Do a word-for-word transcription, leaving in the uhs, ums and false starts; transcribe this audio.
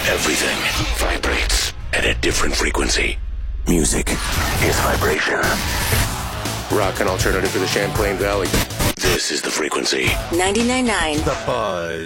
Everything vibrates at a different frequency. Music is vibration. Rock and alternative for the Champlain Valley. This is the frequency. ninety-nine point nine The Buzz.